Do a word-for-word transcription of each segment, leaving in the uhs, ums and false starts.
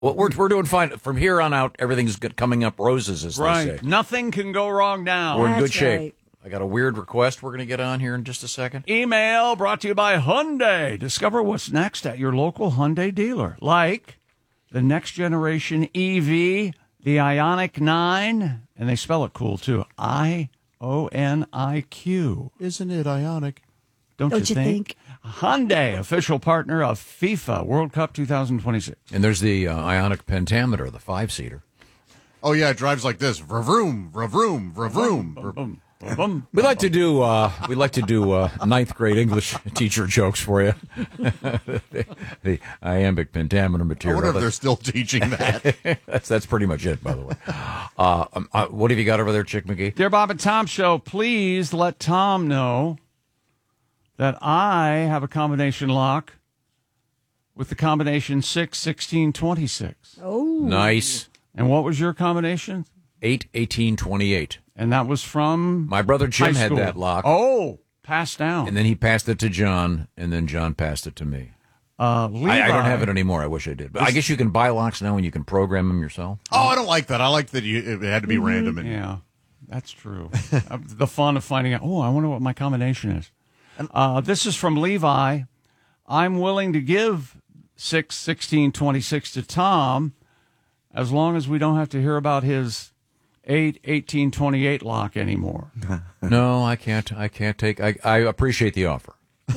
Well, we're we're doing fine from here on out. Everything's good, coming up roses, as right. they say. Nothing can go wrong now. We're in That's good shape. right. I got a weird request we're going to get on here in just a second. Email brought to you by Hyundai. Discover what's next at your local Hyundai dealer, like the next generation E V, the Ioniq nine, and they spell it cool too. I O N I Q. Isn't it Ioniq? Don't, Don't you think? Hyundai, official partner of FIFA World Cup twenty twenty-six. And there's the uh, Ioniq Pentameter, the five-seater. Oh, yeah, it drives like this. Vroom, vroom, vroom. Boom, boom. We like to do uh, we like to do uh, ninth grade English teacher jokes for you. the, the iambic pentameter I material. wonder if they're still teaching that. that's that's pretty much it, by the way. Uh, um, uh, what have you got over there, Chick McGee? Dear Bob and Tom Show, please let Tom know that I have a combination lock with the combination six, sixteen, twenty-six. Oh. Nice. And what was your combination? eight, eighteen, twenty-eight. And that was from My brother Jim high had school. that lock. Oh, passed down. And then he passed it to John, and then John passed it to me. uh, Levi, I, I don't have it anymore. I wish I did. But I guess you can buy locks now and you can program them yourself. Oh, I don't like that. I like that you, it had to be random. And, Yeah, that's true. Uh, the fun of finding out, oh, I wonder what my combination is. Uh, this is from Levi. I'm willing to give six, sixteen, twenty-six to Tom as long as we don't have to hear about his eight, eighteen, twenty-eight lock anymore. No, I can't. I can't take. I, I appreciate the offer.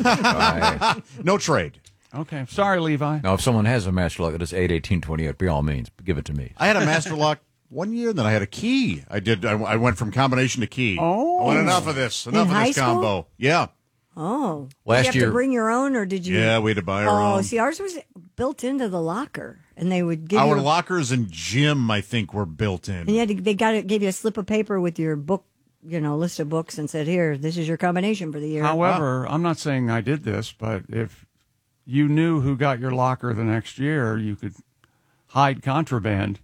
I, No trade. Okay, sorry, Levi. now, if someone has a master lock that is eight, eighteen, twenty-eight, by all means, give it to me. I had a master lock one year, then I had a key. I did. I, I went from combination to key. Oh. I went, enough of this. Enough In of high this school? combo. Yeah. Oh. Last did you have year- to bring your own, or did you? Yeah, we had to buy our Oh, own. see, ours was built into the locker, and they would give Our you. lockers and gym, I think, were built in. And you had to, they got it, gave you a slip of paper with your book, you know, list of books, and said, "Here, this is your combination for the year." However, I'm not saying I did this, but if you knew who got your locker the next year, you could hide contraband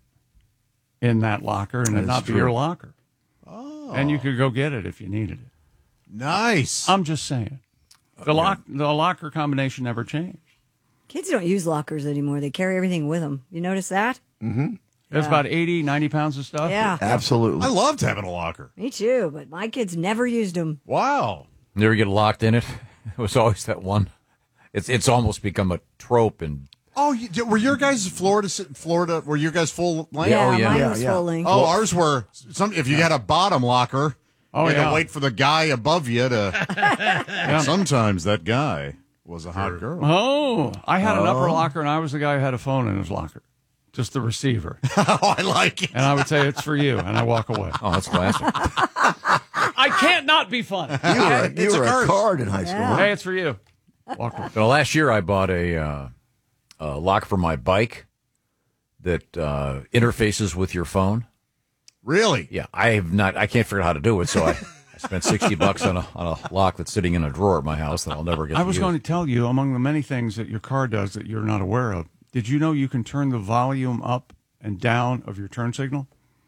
in that locker and it not be your locker. Oh. And you could go get it if you needed it. Nice. I'm just saying. The lock, the locker combination never changed. Kids don't use lockers anymore; they carry everything with them. You notice that? There's about eighty, ninety pounds of stuff. Yeah, Absolutely. I loved having a locker. me too. But my kids never used them. Wow. Never get locked in it. It was always that one. It's it's almost become a trope in. Oh, you, were your guys Florida? Florida? Were your guys full length? Yeah, oh, yeah. mine Yeah, was yeah. full length. Oh, ours were. Some if you had a bottom locker, Oh, you had yeah. to wait for the guy above you to. Sometimes that guy was a hot girl. Oh, I had an upper locker, and I was the guy who had a phone in his locker, just the receiver. Oh, I like it. And I would say, it's for you, and I walk away. Oh, that's classic. I can't not be fun. You were, a, you It's a were a, curse. card in high school. huh? Hey, it's for you. Walk away. Well, last year I bought a, uh, a lock for my bike that uh, interfaces with your phone. Really? Yeah, I have not. I can't figure out how to do it, so I, I spent sixty bucks on a on a lock that's sitting in a drawer at my house that I'll never get. I to was use. going to tell you, among the many things that your car does that you're not aware of, did you know you can turn the volume up and down of your turn signal?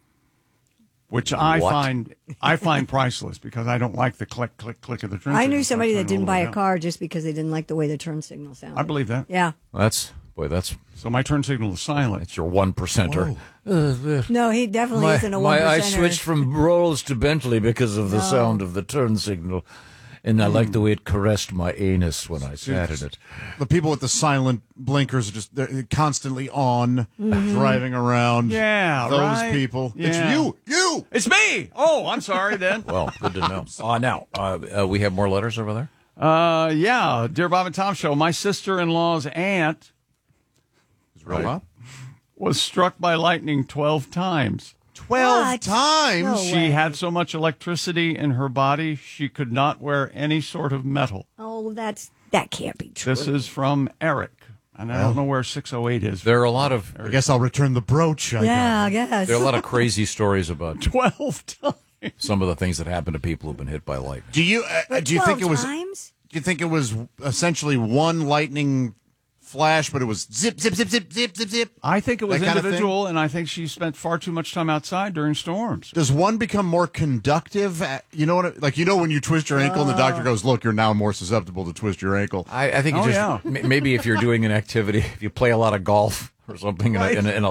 Which I What? find I find priceless because I don't like the click, click, click of the turn signal. I knew so somebody turn that it didn't all the buy way a down. car just because they didn't like the way the turn signal sounded. I believe that. Yeah. That's boy. That's So my turn signal is silent. it's your one percenter. No, he definitely My, isn't a one my, I percenter. switched from Rolls to Bentley because of the sound of the turn signal, and I like the way it caressed my anus when I sat in it. The people with the silent blinkers are just they're constantly on, Mm-hmm. driving around. Yeah, those right? people. Yeah. It's you, you. It's me. Oh, I'm sorry then. Well, good to know. Uh, now uh, uh, we have more letters over there. Uh, yeah, dear Bob and Tom Show. My sister-in-law's aunt Is real loud? was struck by lightning twelve times. Twelve What? times. No She way. had so much electricity in her body she could not wear any sort of metal. Oh, that's that can't be true. This is from Eric, and I don't know where six oh eight is. There are a lot of I guess I'll return the brooch. I yeah, I guess. there are a lot of crazy stories about twelve times. some of the things that happen to people who've been hit by lightning. Do you uh, But do you think it twelve was? times? Do you think it was essentially one lightning flash, but it was zip, zip, zip, zip, zip, zip, zip? I think it was That kind of thing? individual, and I think she spent far too much time outside during storms. Does one become more conductive? At, you know what? it- Like you know when you twist your ankle and the doctor goes, "Look, you're now more susceptible to twist your ankle." I, I think Oh, it's just yeah. m- maybe if you're doing an activity, if you play a lot of golf, or something Right. in, a, in, a, in a